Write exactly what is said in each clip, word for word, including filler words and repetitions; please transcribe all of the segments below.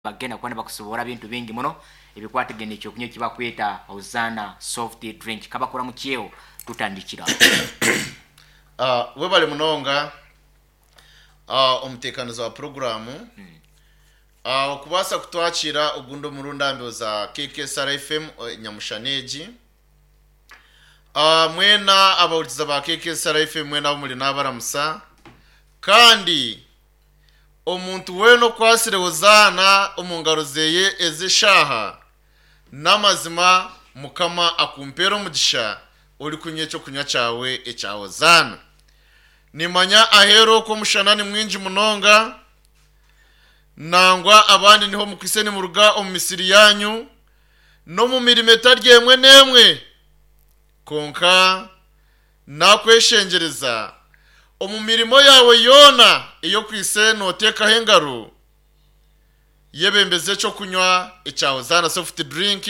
bagenda kwanda bakusobora bintu bingi muno ebikwategene ekyo kunyo kiba kweta Hosanna soft drink kabakora mu kiyo tutandikira ah uh, we bali munonga ah uh, umutekanizo wa programu hmm. ah uh, kubasa kutwachira ugundo murundambe za K K S R F M Nyamushaneji ah uh, mwena abawutiza ba K K S R F M mwena muri nabaramusa kandi omuntu weno kwasire Hosanna omungaro zeye ezishaha namazima mukama akumpero mugisha uri kunyecho kunya cawe echa Hosanna nimanya ahero ko mushanani mwinji munonga nangwa abandi niho mukiseni muruga omumisiri yanyu no mu mirimo etaryemwe nemwe konka nakweshengereza omu mirimo yawe yona iyo kwise noteka hengaro yebembeze cyo kunywa echa Hosanna soft drink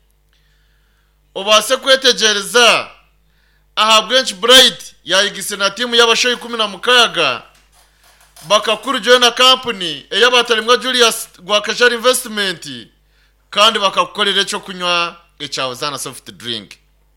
obase kwetegereza aha Branch Bright yayigise na timu y'abashoyi kumi na mukaga bakakuru joina company eyabatalimo Julius Gwakashari investment kandi bakakukorera cyo kunywa echa Hosanna soft drink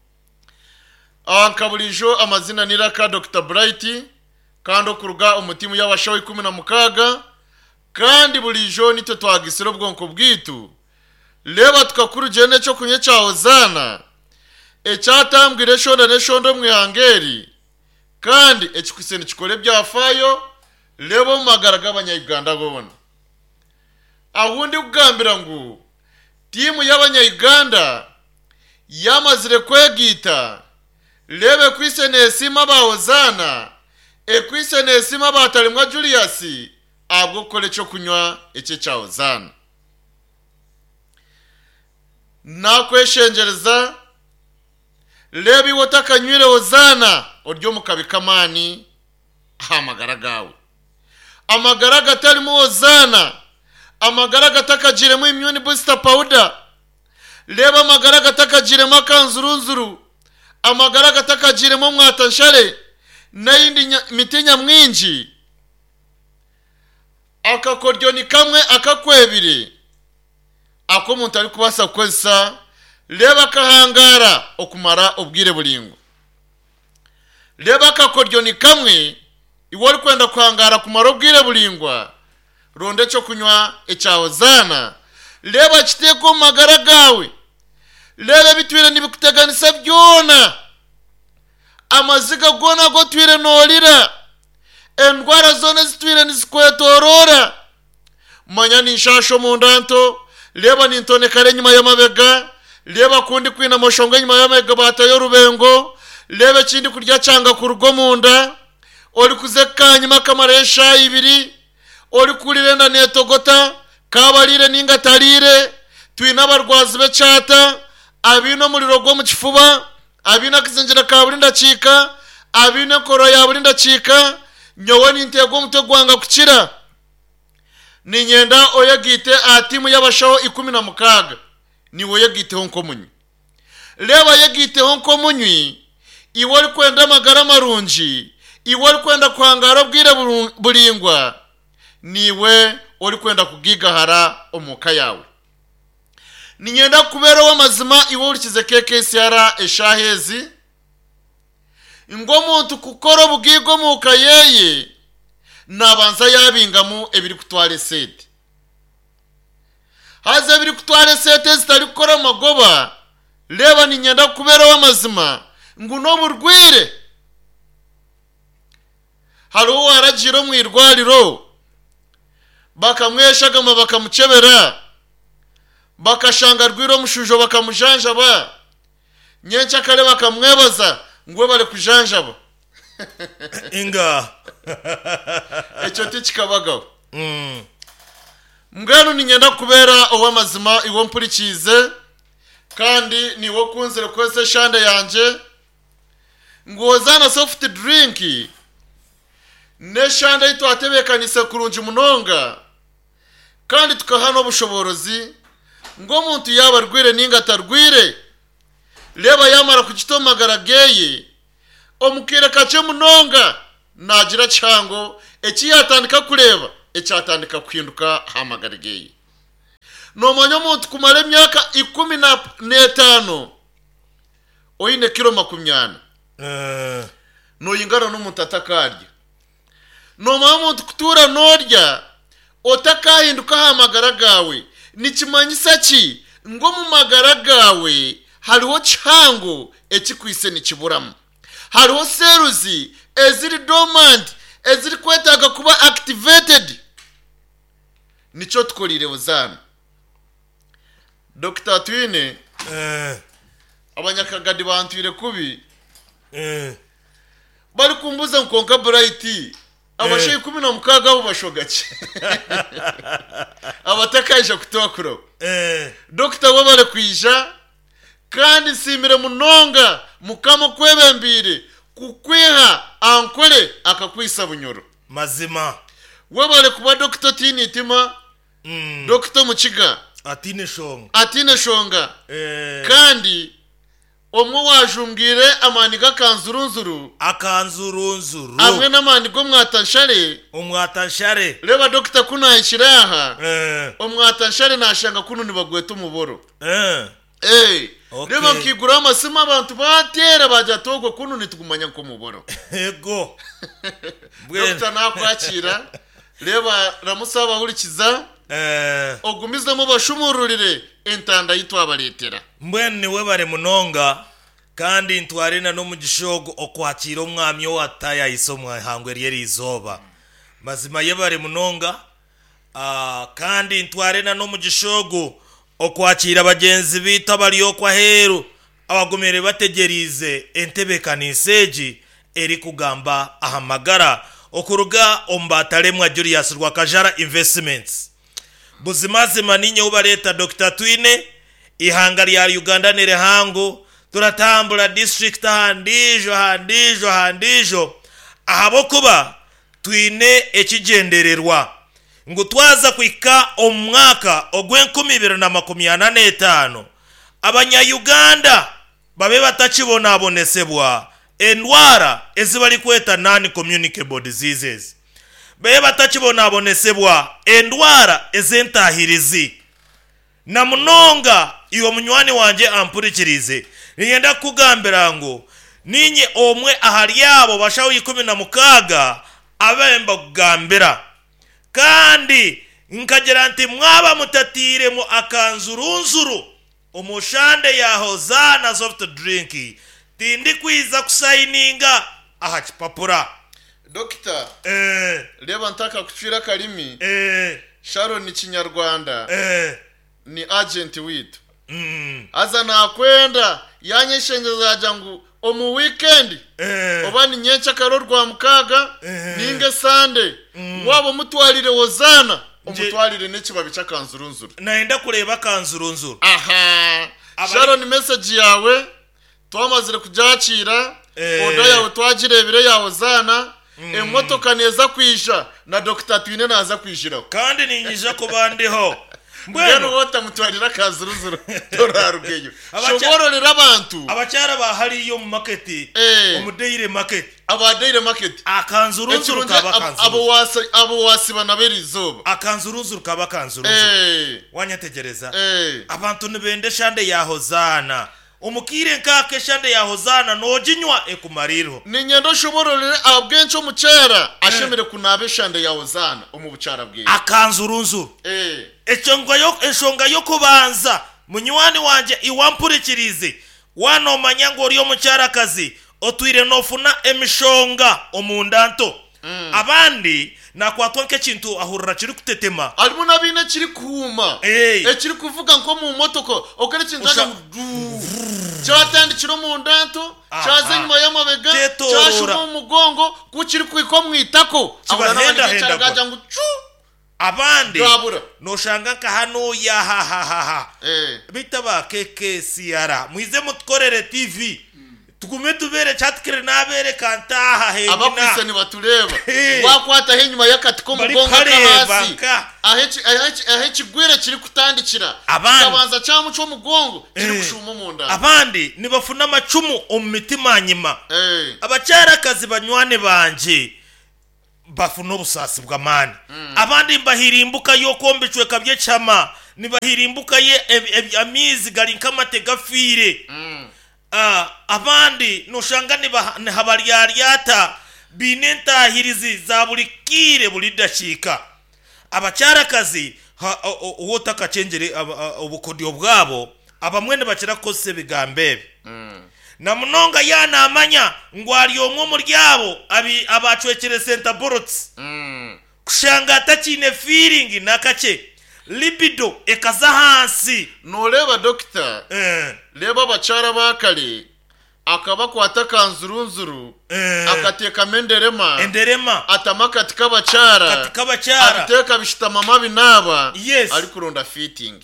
ankabulijo amazina niraka Doctor Bright kandi okuruga umutimu y'abashoyi kumi na mukaga kandi bulijo nito twagisiro bwonko bwitu leba tukakuru jene cyo kunye cha Hosanna ecyatambwire shonda ne shondo mwihangeri kandi ekikwiseni kikole byafayo lebo magaraga abanyayuganda gobona ahundi kugambira ngo timu y'abanyayuganda yamazire kwegita lebe kwisene sima ba Hosanna ekwisene sima batalimwa Julius abwo kole cyo kunywa ece cha Hosanna nakweshengereza lebi wotakanywire Hosanna odyo mukabikamani amagaragawe amagaraga talimo Hosanna amagaraga takajiremo immune booster powder leba amagaraga takajiremo kanzurunzuru amagaraga takajiremo mwatanshare nayindi mitinya mwinji akakoryo ni kamwe akakwebire ako muntu ari kubasa kwesa leba kahangara okumara obwire bulingo leba akakoryo ni kamwe iwori kwenda kuhangara kumara obwire bulingwa ronde cyo kunywa echa Hosanna leba kiteko magara gawe leba bitwire nibikuteganisa byona amaziga gona go twire nolira endwara zone zitwire nizikwetorora manya nishasho mundanto leba nintone kare nyuma y'amabega leba kundi kwina moshonga nyuma y'amabega batayo rubengo leba kindi kurya cyanga kurugo munda oli kuzeka nyuma kamaresha ibiri oli kurire na netogota kabalire ninga talire twina barwazi becata abino muri rogo mu kifuba abina kizenjera kaburinda cika abina koro ya burinda cika nyowani ntego mutogwanga kukira ninyenda oyagite atimu y'abashaho ikumi na mukaga niwo yagite honko munyi leba yagite honko munyi iwori kwenda magara marunji iwori kwenda kwangara bwire bulingwa niwe ori kwenda kugigahara omuka yawe ninyenda kubera w'amazima iwo urikize K K S R eshahezi ngo muntu kukora bugigo muka yeye nabanza yabingamu ebiri kutware sete haza ebiri kutware sete zitari gukora magoba leba ninyenda kubera w'amazima ngo no burwire haro warajiro mu irwariro bakamweshaga bakamucebera bakashanga rwiro mushujo bakamujanjaba nyencha kale bakamwebaza ngwe bale kujanjaba inga echo tikabagaho mm mgano ninyenda kubera owamazima iwo mpurikize kandi niwo kunzire kwese shande yanje ngo Hosanna soft drink ne shande ito atebekanise kurunji munonga kandi tukahano bushoborozi ngo muntu yaba rwire ninga tarwire leba yamara kukitomagara geye omukire kace munonga nagira cyango eki yatandika kureba eki yatandika kwinduka hamagara geye nomanya omuntu kumara emyaka ikumi n'etaano oyine kiro makumyana Eh. noyingana n'omuntu atakarya nomanya omuntu kutura norya otakahinduka ha magara gawe nikimanyisa ki ngo mu magara gawe hariho kihango ekikwise nikiburamu hariho seruzi eziri dormant eziri kwetaga kuba activated nico tukolire Hozana Doctor Twine Eh. abanyakagadi bantwire kubi Eh. bari kumbuza nkonka bright abashe kumi na mukaga bo bashogaki abatakaje kutokuro Eh. Doctor bo bare kwisha kandi simire munonga mukamo kwebembire kukwiha ankole akakwisa bunyoro Mazima. wabare kuba Doctor Tini tima Mm. Doctor Mukiga Atine shonga. atine shonga Eh. kandi omwe wajumbwire amani gakanzurunzuru Akanzurunzuru. amwe n'amani go mwatanshare Umwatanshare. reba Doctor kunayishiraha Eh. omwatanshare nashanga kuno nibagweta umuboro Eh. eh Okay. reba nkigura amasima abantu batera bajya togo kuno nitugumanya ko muboro Ego. Bwena. Doctor nakwakira reba ramusaba hurikiza Eh. ogumizemo bashumururire entanda yitwa baletera Mbwene we bare munonga kandi ntwarena no mu gishogo okwakira umwami wataya isomwa hangwe ryeri izoba. Mazima ye bare munonga ah kandi ntwarena no mu gishogo okwakira bagenzi bita bari okwa heru abagomere bategerize entebe kaniseji eri kugamba ahamagara okuruga ombataremwa Julius Rwakajara Investments. Buzimazima ninye ubareta Doctor Twine ihanga lya Uganda nere hango turatambula district handijo handijo handijo ahabo kuba Twine ekigendererwa ngo twaza kwika omwaka ogwenkumi ibiri na makumyana n'etaano abanya Uganda babe batakibona abonesebwa endwara ezibali kweta non communicable diseases babe batakibona abonesebwa endwara ezentahirizi na munonga iyo munywani wanje ampurikirize niyenda kugambira ngo ninye omwe ahali yabo bashawo ikumi na mukaga abemba kugambira kandi nkagera nti mwaba mutatire mu akanzurunzuru umushande ya Hozana soft drink tindi kwiza kusayininga aha kipapura Doctor eh reba ntaka kucira kalimi eh Sharon ni Kinyarwanda eh ni agent witu mm aza nakwenda yanyeshengeza jangu omu weekend eh obani nyencha karo rwa mukaga Eh. ninge Sunday Mm. wabo mutwalire Hozana Nje- omutwalire nekibabi cyakanzurunzuru naenda kureba kanzurunzuru aha Abari- Sharon message yawe twamazire kujakira Eh. oda yawe twagirebire ya Hozana emotoka neza kwisha na Doctor Twine naza kwishiraho kandi ninyija kubandiho mbwenu mbwenu wota mutwalira kazuruzuru torarugeyo Abacha- shobororera abantu abacyara bahariyo mu market Eh. umudeire market abadaire market akanzurunzuru kaba abo kanzurunzuru wasi abo wasiba naberizoba akanzurunzuru kaba kanzurunzuru eh wanyategereza eh abantu nibende shande ya Hozana umukire nkake shande ya Hozana nojinywa ekumariro ninyendo shobororere abwencho mucyara ashemere kunabe shande ya Hozana umubucara bwe akanzurunzuru eh echonga yo eshonga yo kubanza munywani wanje iwampurikirize wano manyango oriyo mucyarakazi otwire nofuna emishonga omundanto Mm. abandi nakwatwa nk'ekintu ahurira kiri kutetema alimo nabine kiri kuuma Hey. ekiri kuvuga nko mu motoko okere kinzaga Usha- cyatandikira mu ndanto Aha. cyaze nyuma y'amabega Cyetorora. cyashuma mu mugongo kukiri kwiko mwitako Kibahenda henda gaja ngo chu abandi Gabura. noshanga nka hano ya ha ha ha ha eh bitaba keke siara mwize mutkorere tv tugume tubere chatkire nabere kantaha hegina abakwise ni batureba Hey. wakwata he nyuma y'akati ko Bari mugongo kureba hasi nka. ahechi ahechi ahechi gwire kiri kutandikira Abandi. kabanza cyamu cyo mugongo kiri Eh. kushuma mu nda abandi nibafuna amacumu omumitima nyima eh abacyarakazi banywane banje bafuna obusasi bw'amaani abandi mbahirimbuka yo kombechwe kabye chama nibahirimbuka ye amizi gali nkamate gafiire ah abandi noshanga ni habalyaryata binentahirizi za buli kire buli dashika abacyarakazi wotaka chenjere obukodyo bwabo abamwene bakira kose bigambebe na munonga yana amanya ngwali omwe muryabo abi abachwekere center borots kushanga atachine feeling nakache libido ekaza hansi noleba doctor eh leba bachara bakali akaba kwata kanzurunzuru eh. akateka menderema enderema atamaka katika bachara katika bachara ateka bishita mama binaba yes. ari kuronda fitting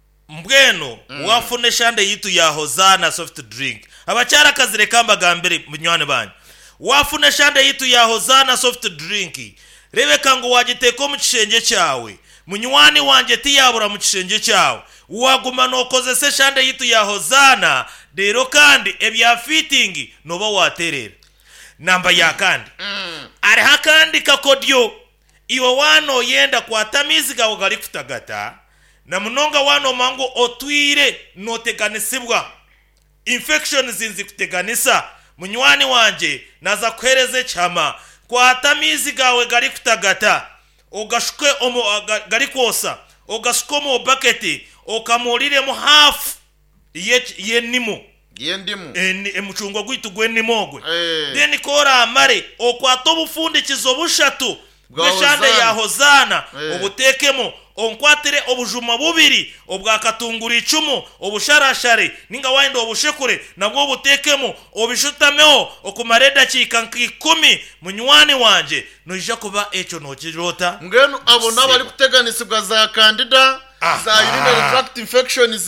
mbweno mm. wafune shande yitu ya Hozana soft drink abachara kazire kamba gambere munywane banye wafune shande yitu ya Hozana soft drink rebeka ngo wagiteko mu kishenge cyawe munywani wanje tiyabura mu kishenge cyawe waguma nokozese shande yitu ya Hozana rero kandi ebya fitting noba waterera namba ya kandi mm. ari hakandi kakodyo iwe wano yenda kwatamizi gawo gali kutagata na munonga wano mango otwire noteganisibwa infection zinzi kuteganisa munywani wanje naza kwereze chama kwatamizi gawe gali kutagata ogashuke omo gali kosa ogasukomo bucket okamurire mu half ye yenimo yendimu emuchungwa gwitu gwenimogwe hey. Then kora amare okwato bufundikizo bushatu bweshande ya Hozana hey. Obutekemo onkwatire obujuma bubiri obwakatungura icumu obusharashare ninga wayinde obushekure nabwo obutekemo obishutameho okumareda chika nkikumi munywani wanje noija kuba echo nokirota ngeno abo nabali kuteganisibwa za candida za urinary tract infections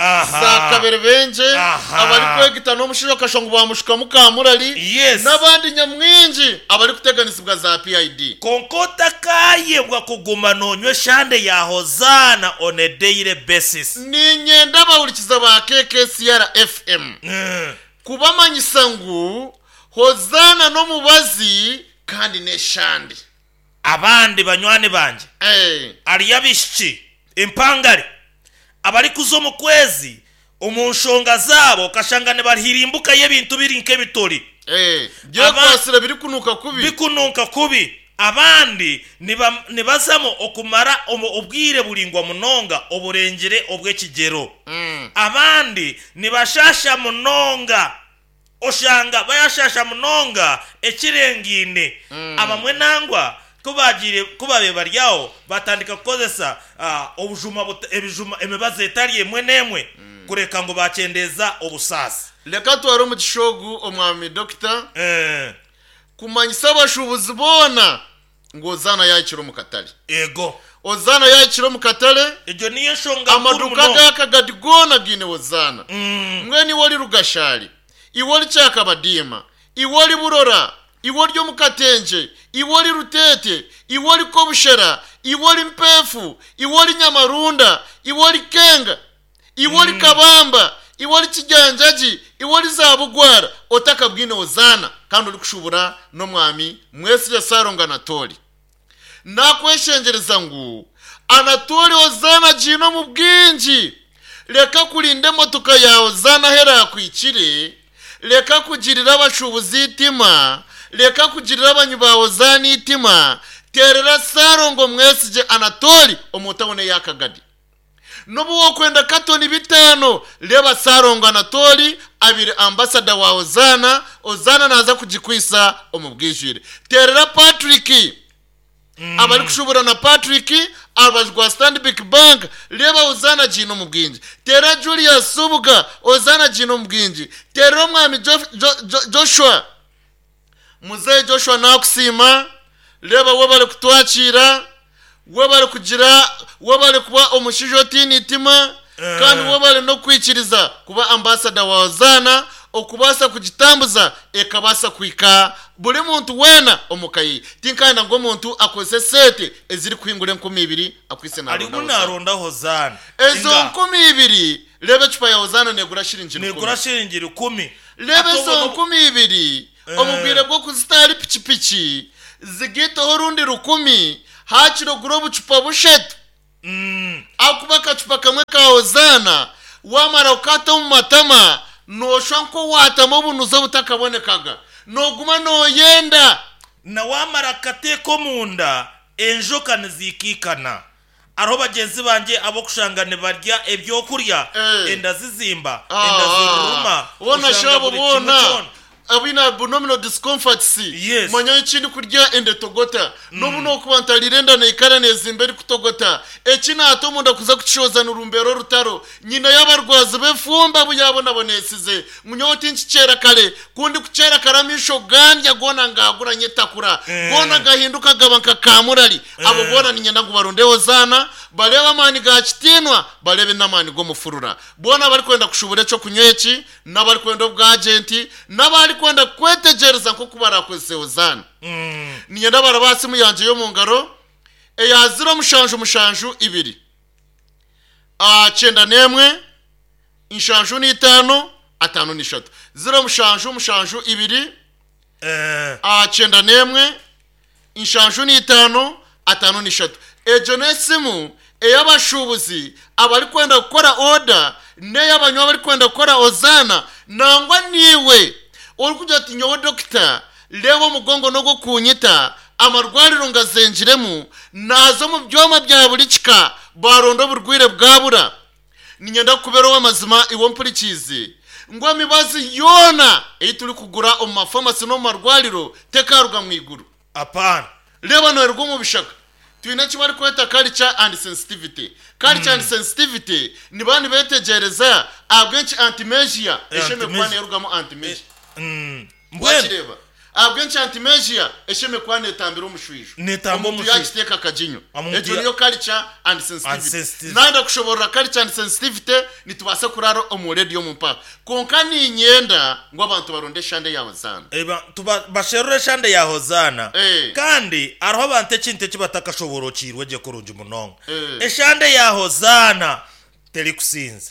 za kaberebenje abali kwegita no mushiro kashongo bamushika mukamurali yes. Nabandi nyamwinji abali kuteganisibwa za P I D konkota kaye bwa kuguma nonywe shande ya Hozana on a daily basis ni nyenda bawulikiza ba K K C R F M mm. kubamanyisa ngu Hozana no mubazi kandi ne shande abandi banywani banje eh ari yabishiki impangari abari kuzo mu kwezi umunshonga zabo kashangane barihirimbuka y'ebintu biri nke bitori eh byo kwasira biri kunuka kubi bikunuka kubi abandi niba nibazamo okumara obwire bulingwa munonga oburengere obwekigero mm. abandi nibashasha munonga oshanga bayashasha munonga ekirengine mm. abamwe nangwa kubagire kubabe baryaho batandika kukozesa uh, obujuma ebijuma emibaze etari emwe nemwe mm. kureka ngo bacendeza obusasi leka twaro mu kishogu omwami doctor eh kumanyisa abashubuzi bona ngo Hozana yakiro mu katale ego Hozana yakiro mu katale ejo niyo shonga amaduka gakagadgona gine Hozana mm. mwene wali rugashari iwoli cyakabadima iwoli burora iwoli mukatenje iwoli rutete iwoli kobushera iwoli mpefu iwoli nyamarunda iwoli kenga iwoli mm. kabamba iwoli kijanjaji iwoli zabugwara otaka bwine Hozana kandi uri kushubura no mwami mwese ya Saronga Anatoli nakweshengereza ngu Anatoli Hozana jino mu bwinji leka kulinde motoka ya Hozana hera kwikire leka kugirira abashubuzi itima leka kugirira abanyu ba Hozana itima terera Sarongo mwesije Anatoli omutabone yakagadi nobu wokwenda katoni bitano leba Sarongo Anatoli abiri ambassador wa Hozana Hozana naza kujikwisa omubwijire terera Patrick mm. abali kushubura na Patrick abajwa Stanbic Bank leba Hozana jino mubwinji terera Julius Subuga Hozana jino mubwinji terera mwami jo, jo, jo, Joshua Muze Joshua nakusima leba wabale kutwachira wabale kugira wabale kuba omushijotini itima uh. kandi wabale no kwikiriza kuba ambassador wa Hozana okubasa kugitambuza ekabasa kwika buli muntu wena omukayi tinkanda ngo muntu akoze sete eziri kwingure nkumi ibiri akwise na ari gunaronda Hozana ezo nkumi ibiri lebe chupa ya Hozana negura shiringi kumi negura shiringi kumi lebe zo nkumi ibiri omubwire bwo kuzitari pichipichi zigitaho rundi rukumi hakiro guro bucupa bushetu mm. akuba kacupa kamwe ka Hozana wamara ukata mu matama noshwa nko watamo bunuzo butakabonekaga noguma no yenda na wamara kateko munda enjoka nizikikana aho bagenzi banje abo kushangane barya ebyo kurya Eh. enda zizimba Ah. enda ziruma Wona ushanga shabo buri kintu bona cyona. abina abdominal discomfort si Yes. manya ikindi kurya ende togota no buno kubantalirenda na ikarane zimbere kutogota ekina ato munda kuza kucishoza nurumbero rutaro nyina y'abarwazi befumba buyabona bonesize munyoti nkicera kale kundi kucera karamisho gandya gona ngagura nyetakura Eh. gona gahinduka gabanka kamurali abo bona ni nyenda ngubaronde Hozana bareba mani ga kitinwa barebe namani go mufurura bona bari kwenda kushubure cyo kunyweki nabari kwenda bwa agenti nabari kwenda kwetegereza nko kubara kwese Hozana mm. ninyenda barabasi mu yanje yo mu ngaro e yazira mushanju mushanju ibiri a cyenda nemwe inshanju ni itanu atanu ni shatu zira mushanju mushanju ibiri eh. a cyenda nemwe inshanju ni itanu atanu ni shatu ejo nesimu eyabashubuzi abari kwenda gukora order ne yabanywa bari kwenda gukora Hozana nangwa niwe uri kujya ati nyowe doctor lewo mugongo no gukunyita amarwariro ngazenjiremu nazo mu byoma bya buri kika barondo burwire bwabura ninyenda kubero w'amazima iwo mpurikize ngo mibazi yona eyituri kugura mu mafamasi no marwariro tekaruga mu iguru apana leba no rwo mu bishaka twina kibari kweta culture and sensitivity culture and sensitivity ni bani betegereza abwenchi antimegia esheme kwane rugamo antimegia mm. mbwene wakireba abwenchi antimegia esheme kwane tambira umushwisho Netambo umushwisho. yakiteka kajinyo Amuntu ejo ya- niyo culture and And sensitivity sensitivity. nanda kushobora culture and sensitivity nitubase kuraro omu radio mu mpaka konka ni nyenda ngo abantu baronde shande ya Hozana eba tuba basherure shande ya Hozana Eh. kandi araho bante kinte kibatakashoboro kirwe je kurunja munonga Eh. eshande ya Hozana teri kusinza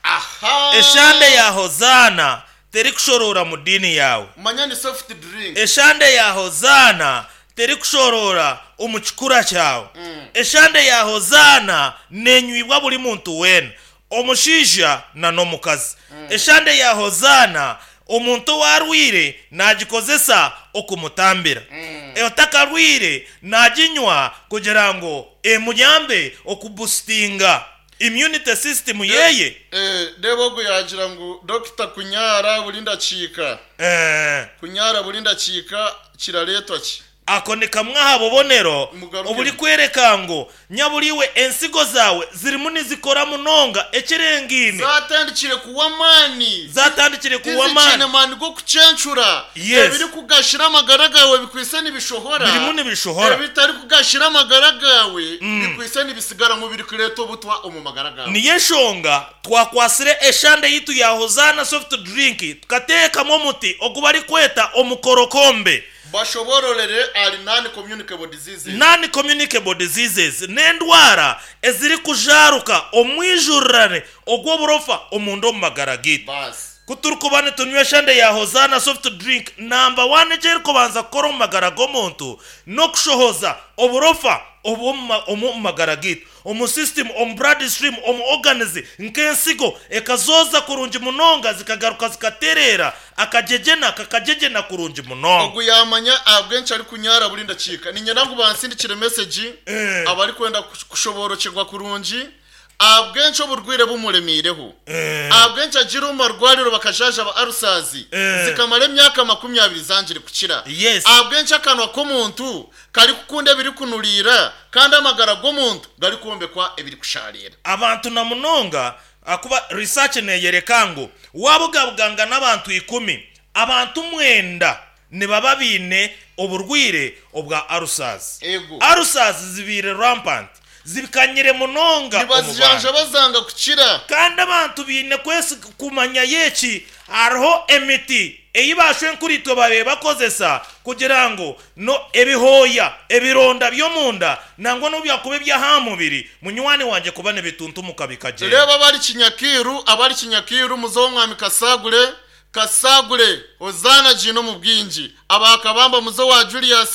aha eshande ya Hozana teri kushorora mu dini yawe manya ni soft drink eshande ya Hozana teri kushorora umukikura cyawe eshande ya Hozana nenywibwa buri muntu wena omushija na no mukazi eshande ya Hozana omuntu warwire nagikozesa okumutambira eyotakarwire naginywa kugira ngo emuyambe okubustinga immunity system yeye eh debo go yagira ngo doctor kunyara burinda chika eh kunyara burinda chika kiraletwa ki ako ni kamwe habo bonero Mugaruke. obuli kwereka ngo nyaburiwe ensigo zawe zirimu nizikora munonga ekerengine zatandikire kuwa mani zatandikire kuwa kuwa mani mani go kucencura Yes. biri kugashira amagara gawe bikwise nibishohora birimu nibishohora bitari kugashira amagara gawe bikwise nibisigara mu biri kureto butwa omu magara gawe niye shonga twakwasire eshande yitu ya Hozana soft drink tukatekamo muti ogubari kweta omukorokombe bashobororere ari nani communicable diseases non communicable diseases n'endwara eziri kujaruka omwijurane ogwoburofa omundu omumagara gitu bas kuturukubane tunywe shande ya Hozana soft drink number one cyeri kubanza kora omumagara g'omuntu no kushohoza oburofa omumagara gitu omu system omu blood stream omu organs nkensigo ekazoza kurungi munonga zikagaruka zikaterera akajejena kakajejena kurungi munonga ogu yamanya abwenchi ari kunyara burinda chika ni nyina ngo bansindikire message Eh. abari kwenda kushoborokirwa kurungi abwenchi oburwire bumuremireho Eh. abwenchi agira umarwariro bakashaje aba arusazi Eh. zikamara emyaka makumyabiri zanjire kukira Yes. abwenchi akanwa k'omuntu kari kukunde biri kunurira kandi amagara g'omuntu gari kuombekwa ebiri kusharira abantu na munonga akuba research neyereka ngo wabugabuganga n'abantu ikumi abantu mwenda ne baba bine oburwire obwa arusas Ego. arusas zibire rampant zibikanyire munonga nibazijanja bazanga kukira kandi abantu bine kwese kumanya yeki hariho emiti eyibashwe nkuritwe babe bakozesa kugira ngo no ebihoya ebironda byo munda nangwa no byakube bya hamubiri munywani wanje kuba ne bituntu mukabikaje reba bari kinyakiru abari kinyakiru muzo mwami kasagure kasagure Hozana jino mu bwinji abakabamba muzo wa Julius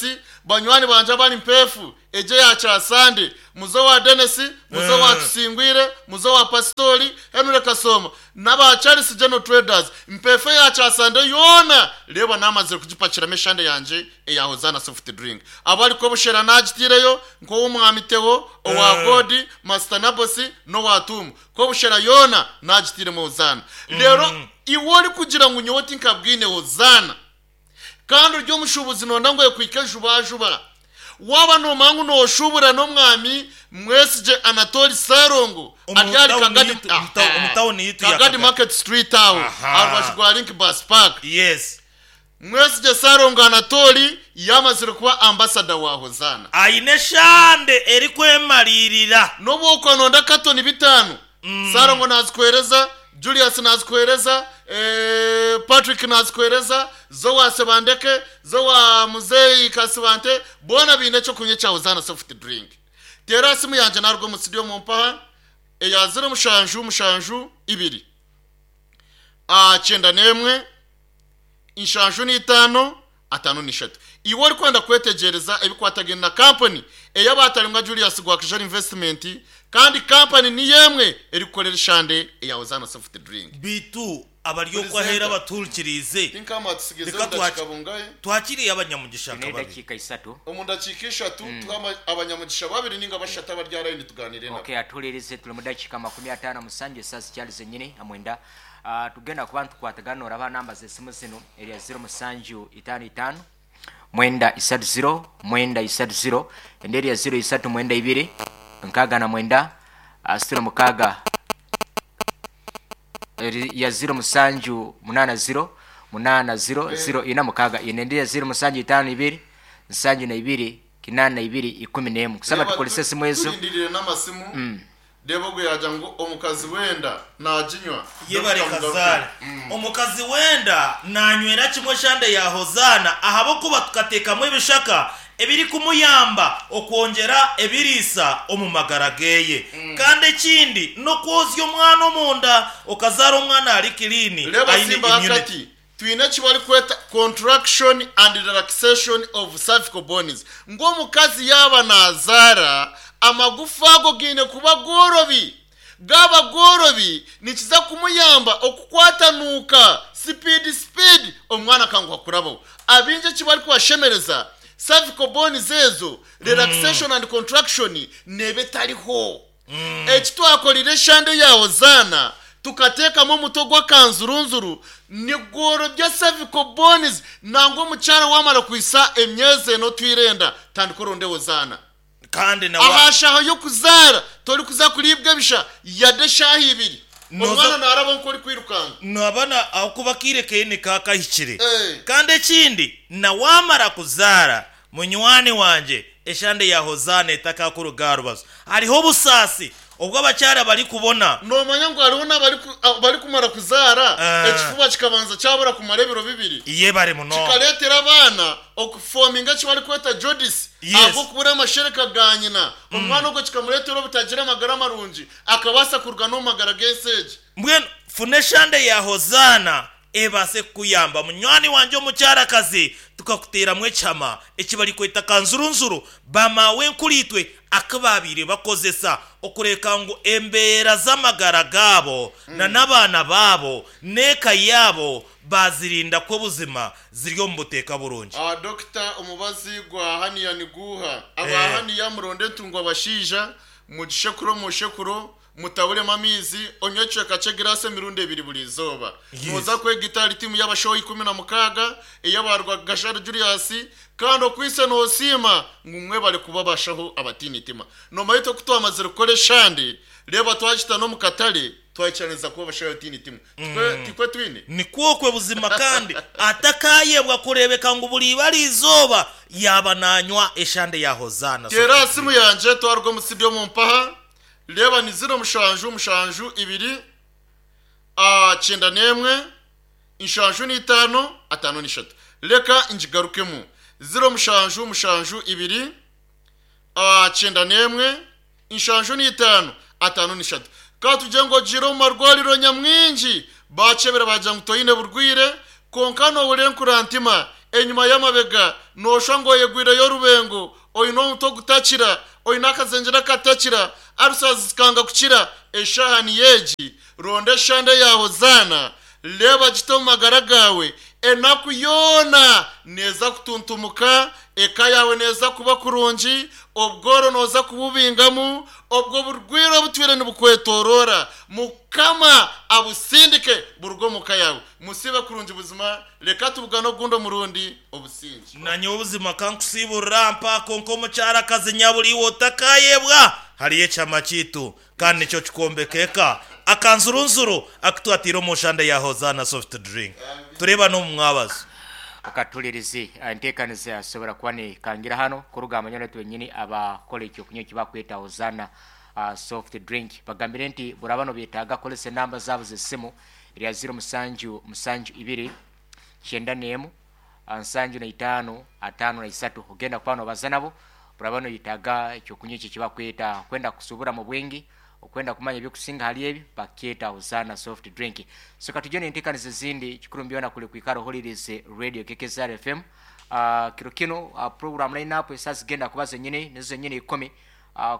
banywani banje bani mpefu eje ya chasande muzo wa Denesi muzo wa Tusingwire muzo wa Pastori Henry Kasoma naba Charles General Traders mpefe ya chasande yona leba namaze kugipakira meshande yanje eya Hozana soft drink abali ko bushera nagitireyo nko umwamiteo owa Godi Master Nabosi no watum ko bushera yona nagitire mu Hozana rero iwori kugira ngo nyoti nkabwine Hozana kandi ryo mushubuzi nonda ngo kwikeje bajuba waba no mangu no shubura no mwami mwesije Anatoli Sarongo aryari Kagadi umutawoni yitu Kagadi Market Street town abashwa link bus park yes mwesije Sarongo Anatoli yamazire kuba ambassador wa Hozana aine shande eri kwemalirira no boko nonda katoni bitanu mm. Sarongo nazikwereza Julius nazikwereza eh Patrick nazikwereza zowa sebandeke zowa Muzei Kasibante bona bine cyo kunye cya Hozana soft drink terasi mu yanje narwo mu studio mu mpaha e yazira mushanju mushanju ibiri a cyenda nemwe inshanju ni itano atanu ni shatu iwo ari kwenda kwetegereza ebikwatagena na company e yabatarimwa Julius Gwakijana investment kandi company ni yemwe eri gukorera shande ya Hozana soft drink bitu abaryo kwa hera baturukirize tinkama tusigeze ndakabungaye twakiriye abanyamugisha kabiri dakika isatu umunda cikisha tu twama abanyamugisha babiri ninga bashata baryara indi tuganire na okay atulirize tuli mudakika makumi atano musanje sasa Charles nyine amwenda uh, tugenda ku bantu kwatagano raba namba zesimu zino area zero musanju itano itano mwenda isatu zero mwenda isatu zero area zero isatu mwenda ibiri nkaga na mwenda asitira mukaga ya zero musanju munana zero munana zero zero ina mukaga inendea zero musanju itano ibiri musanju na ibiri kinana ibiri ikumi n'emu kusaba tukolese simu ezo ndindire namasimu mm. Debo gwe yaja ngo omukazi wenda najinywa yebare kazara mm. Omukazi wenda nanywera kimwe shande ya Hozana ahabo kuba tukateka mwe bishaka ebiri kumuyamba okwongera ebirisa omumagarageye mm. Kandi kindi no kwozya omwana omunda okazara omwana ali kilini aine immunity twine kibali kweta contraction and relaxation of cervical bones ngo mukazi yaba nazara amagufa go gine kuba gorobi gaba gorobi nikiza kumuyamba okukwatanuka speed speed omwana kangwa kurabo abinje kibali kwashemereza cervical bones zezo relaxation mm. and contraction nebe taliho mm. Ekito akolire shande ya Hozana tukateka mu mutogwa kanzurunzuru ni goro bya cervical bones nango mucyara wamara kwisa emyeze no twirenda tandikoronde Hozana kandi na ahashaho yo kuzara tori kuza kuribwa bisha yadeshahi ibiri omwana narabo nkori kwirukanga nabana akubakire kene kakahikire hey. Kandi kindi na wamara kuzara munywani wanje eshande ya Hozana etaka ku rugarubazo hariho busasi ubwo abacyara bari kubona no manya ngo arona bari bari kumara kuzara uh, ekifuba kikabanza cyabura ku marebero bibiri iye bare muno kikaletera abana okufominga kibari kweta Jodis yes. Abo kubura amashereka ganyina mm. Umwana ugo kikamuletera butagira amagara marunji akabasa kurwa no magara geseje mbwene fune shande ya Hozana ebase kuyamba munywani wanje omucyara kazi tukakutera mwe chama ekibali kweta kanzurunzuru bamawe nkuritwe akababire bakozesa okureka ngo embera z'amagara gabo mm. na nabana babo neka yabo bazirinda ko buzima ziryo mbuteka burungi ah doctor umubazi gwa hani ya niguha abahani eh. Ya muronde tungwa bashija mu gishekuro mu shekuro mutabure mamizi onyecwe kace grase mirunde ebiri buri zoba yes. Muza kwe gitari timu y'abashoyi kumi na mukaga eyabarwa Gashara Julius kandi okwise no sima ngumwe bale kubabashaho abatinitima no mayito kutwamazira kore shande reba twachita no mukatale twachaneza kuba bashaho abatinitima twe mm. Tikwe twine ni kwokwe buzima kandi atakayebwa kurebeka ngo buri bari izoba yabananywa eshande ya Hozana Tera simu yanje twarwo mu studio mu mpaha leba ni zero mushanju mushanju ibiri a cyenda nemwe inshanju ni itano atanu ni shatu leka injigarukemu zero mushanju mushanju ibiri a cyenda nemwe inshanju ni itano atanu ni shatu ka tujengo jiro marwaliro nyamwinji bacebera bajangutoyine burwire konkano burenkurantima enyuma y'amabega nosha ngo yegwire yo rubengo oyino muto gutakira oyina kazenjera katakira arusazi zikanga kukira eshahani yeji ronde shande yaho zana leba gito magaragawe enaku yona neza kutuntumuka eka yawe neza kuba kurungi obgoro noza kububingamu obwo burwiro butwire nibukwetorora mukama abusindike burgo mukayawe musiba kurungi buzima reka tubugano gundo murundi obusingi nanye ubuzima kankusibura mpa konko mucyara kazi nyaburi wotakayebwa hariye chama kitu kandi nicyo kikombekeka akanzurunzuru akutwatira mushande ya Hozana soft drink tureba no mwabazo akatulirizi antekanize asobora kwani kangira hano kurugama nyone twenyini aba college kunyo kibakweta Hozana uh, soft drink bagambire nti burabano bitaga kolese number zabo zesimu iri zero musanju musanju ibiri cyenda nemu ansanju na itano atano na isatu ugenda kwano bazanabo burabano yitaga cyo kunyo kibakweta kwenda kusubura mu bwengi okwenda kumanya byo kusinga hali ebi paketa Hozana soft drink so katujone ntekanize zindi kikurumbiona kule kwikaro holidays radio K K Z R F M uh, kirokino uh, program line up esas genda kubaze nyine nizo nyine ikomi uh,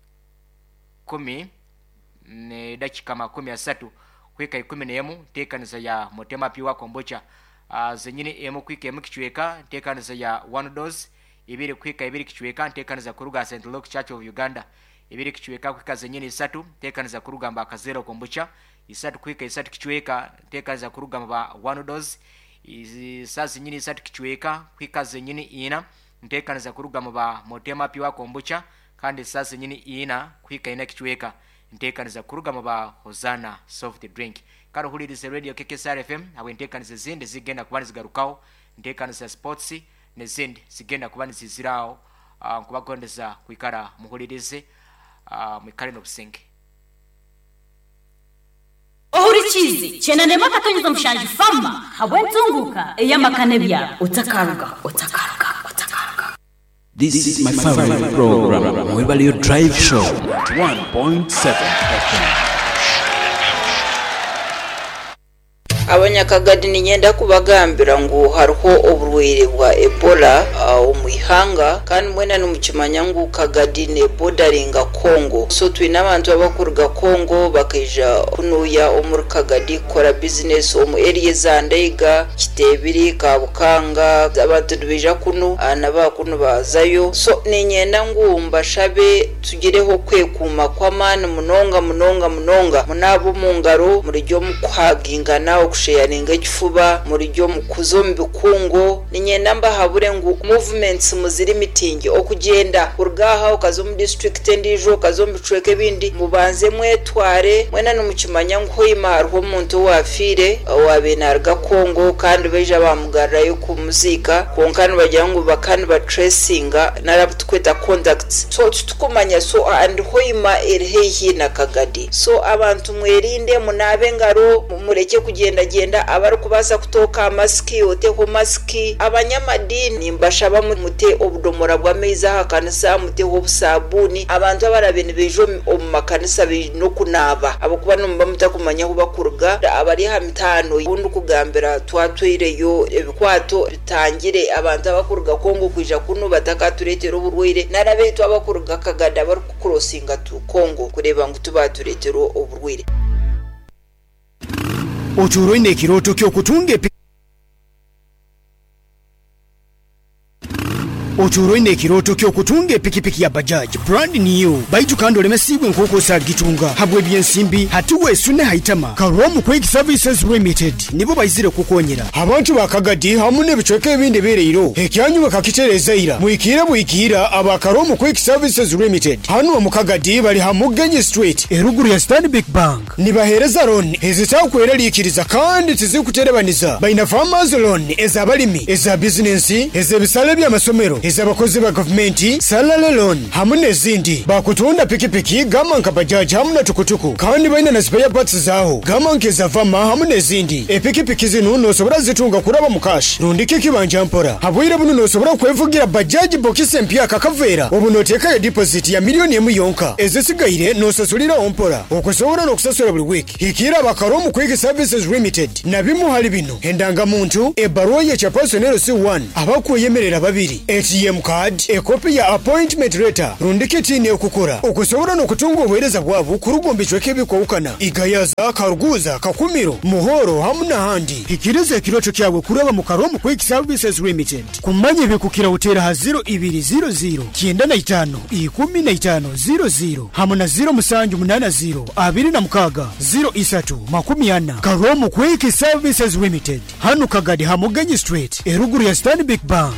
kumi ne dakika makumi asatu kweka ikumi nemu tekanize ya motema piwa kombocha uh, zenyine emu kwika emu kichweka tekanize ya one dose ibiri kwika ibiri kichweka tekanize kuruga Saint Luke Church of Uganda ibiri kichweka kwika zenyine isatu tekaniza kurugamba akazero kombucha isatu kwika isatu kichweka tekaniza kurugamba one dose isazi nyine isatu kichweka kwika zenyine ina tekaniza kurugamba ba motema piwa kombucha kandi isazi nyine ina kwika ina kichweka tekaniza kurugamba ba Hozana soft drink karo hulirize radio K K S R F M awe tekaniza zindi zigenda kubani zigarukao tekaniza sports nezindi zigenda kubani zizirao uh, kubagondeza kwikara muhulirize Uh, mwikarino businge ohuri chizi chena nema katonyeza mshanji fama hawentunguka eyamakane bya utakaruga utakaruga utakaruga. This is my favorite program, Mwebaliyo Drive Show one point seven F M. Abanyakagadi ninyenda kubagambira ngo hariho oburwire bwa Ebola umwihanga kandi mwena numukimanya ngo Kagadi ne bordaringa Congo so twina abantu abakuruga Congo bakija kunuya omuri Kagadi kora business omu area zandeiga kitebiri kabukanga abantu dubija kunu anaba kunu bazayo so ninyenda ngo mbashabe tugireho kwekuma kwa mani munonga munonga munonga munabo mungaro muri ryo mukwagingana kusharinga ikifuba muri ryo mukuzo mbikungo ninyenda mba habure ngo movements muziri meeting okugenda urgaha ukazo mu district ndijo ukazo mbicweke bindi mubanze mwetware mwena numukimanya ngo imarho umuntu wafire wabenarga Kongo kandi beje bamugarra yo kumuzika konkani bajya ngo bakani ba tracinga narabutkweta contacts so tukumanya so and hoima erhehi na Kagadi so abantu mwerinde munabe ngaro mureke kugenda genda abari kubasa kutoka maski ote ko maski abanyamadini mbashaba mute obudomora bwa meza hakanisa mute obusabuni abantu abarabene bejo mu makanisa no kunaba abakuba numba mutakumanya kubakuruga abari hamitano ubundi kugambira twatwireyo ebikwato bitangire abantu abakuruga Kongo kwija kuno batakaturetera uburwire narabe twabakuruga Kagada bari kucrossinga tu Kongo kureba ngo tubaturetera uburwire Ochuro ine kiroto kyo kutunge Ochuro ine kiroto kyo kutunge pikipiki ya Bajaj brand new baitu kando lemesibwe nkoko sa gitunga habwe byensimbi hatuwe sune haitama Karomu Quick Services Limited nibo bayizire kukonyera abantu bakagadi hamune bicoke ibindi bireiro hekyanyu bakakitereza ira mwikire mwikira aba Karomu Quick Services Limited hano mu Kagadi bali hamugenye street eruguru ya Stanbic Bank nibahereza loan ezitakwera likiriza kandi tizikuterebaniza baina farmers loan ezabalimi eza business eze bisale bya masomero ez'abakozi ba gavumenti salary loan hamwe n'ezindi bakutunda pikipiki gamanka bajaji hamwe na tukutuku kandi balina na spare parts zaaho gamanka ezavama hamwe n'ezindi epikipiki zino nosobola zitunga kuraba mu kashi rundika ekibanja mpora habwire buno nosobola kwevugira bajaji bokisi empya kakaveera obu noteekayo deposit ya miliyoni emu yonka ezisigaire nosasulirawo mpora okusobola n'okusasula buli wiiki hikira abakaromu quick services limited nabimuhali bino endangamuntu ebbaruwa y'ekyapaso ne L C one abakweyemerera babiri A T M card ekopi ya appointment letter rundika etini ekukora okusobola n'okutunga obuweereza bwabo ku lugombecwa k'ebikowukana igayaza karuguza kakumiro muhoro hamu n'ahandi hikiriza ekirooto kyabwe kuraba mu karomu quick services limited kumanya ebikukira utera ha zero ibiri zero zero kyenda na itaano ikumi na itaano zero zero hamu na zero musanju munana zero abiri na mukaaga zero isatu makumi ana karomu quick services limited hanu kagadi hamugenyi street eruguru ya Stanbic Bank.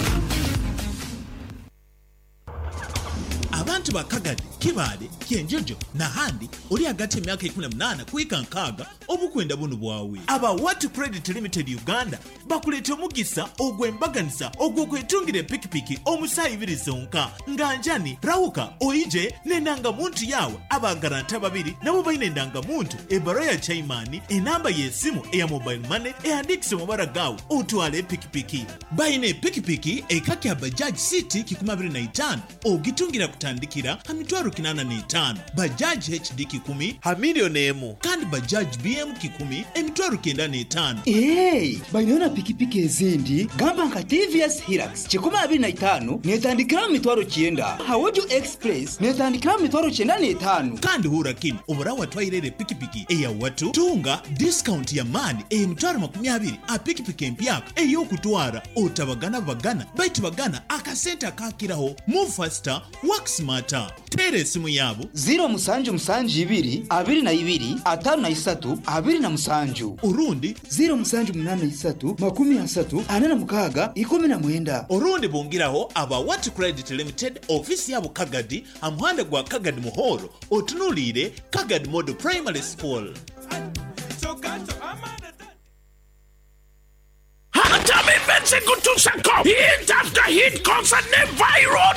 Abantu bakagadi kibade kyenjojo na handi oli agati emyaka ikumi na munana kuika nkaaga obukwenda buno bwawe aba What Credit Limited Uganda bakuleta omugisa ogwembaganisa ogwokwetungira pikipiki omusayi ibiri zonka nganjani rawuka oije nenanga muntu yawe abagaranta babiri nabo bayine ndanga muntu ebaro ya chaimani enamba yesimu eya mobile money eandikise mubara gawe otwale pikipiki bayine pikipiki ekaki ya Bajaj City kikumi abiri na itaano ogitungira kutandikira hamitwaro kinana na itaano Bajaj H D kikumi ha milioni emu kandi Bajaj B M kikumi emitwaro kenda na itaano. Hey, bayina pikipiki ezindi gamba nka T V S Hilux kikumi abiri na itaano netandikira mitwaro kyenda Hawoju Express netandikira mitwaro kyenda na itaano kandi hura kino obura watwairere pikipiki eya watu tunga discount ya mani eya mitwaro makumi abiri a pikipiki empyaka eyo kutwara otabagana bagana baitu bagana akasenta kakiraho move faster work smarter tere simu yabo zero musanju musanju ibiri abiri na ibiri atanu na isatu abiri na musanju urundi zero musanju munana isatu makumi asatu ana na mukaaga ikumi na mwenda urundi bongiraho aba What Credit Limited office yabo Kagadi amuhanda gwa Kagadi Muhoro otunulire Kagadi Model Primary School. Hatami Bense Kutusako hit after hit concert ne viral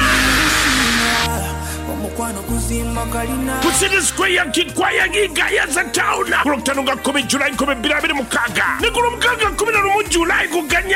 Kusini square ya kikwaya gigaya za tauna Kuloktanuga kumi Julai kumi bila bila mukaga Nikulu mukaga kumi na rumu Julai kuganya